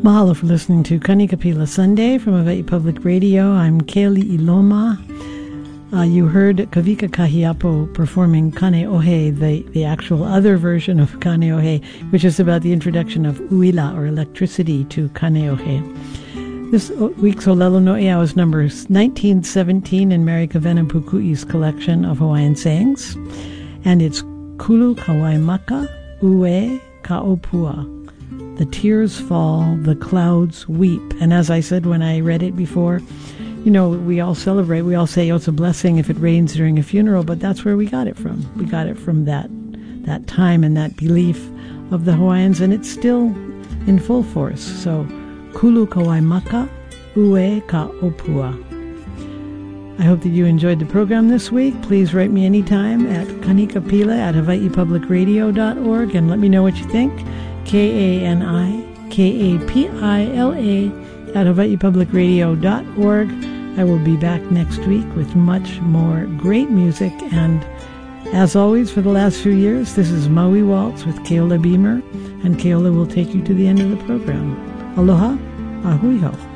Mahalo for listening to Kanikapila Sunday from Hawaii Public Radio. I'm Kaylee Iloma. You heard Kavika Kahiapo performing Kane'ohe, the actual other version of Kane'ohe, which is about the introduction of uila, or electricity, to Kane'ohe. This week's Olelo No'ea was number 1917 in Mary Kavena Puku'i's collection of Hawaiian sayings, and it's Kulu Kawaimaka Ue Ka'opua. The tears fall, the clouds weep. And as I said when I read it before, you know, we all celebrate, we all say, oh, it's a blessing if it rains during a funeral, but that's where we got it from. We got it from that time and that belief of the Hawaiians, and it's still in full force. So, Kulu Kawaimaka Ue Ka'opua. I hope that you enjoyed the program this week. Please write me anytime at kanikapila@hawaiipublicradio.org and let me know what you think. KANIKAPILA@hawaiipublicradio.org. I will be back next week with much more great music. And as always, for the last few years, this is Maui Waltz with Keola Beamer, and Keola will take you to the end of the program. Aloha, ahui ho.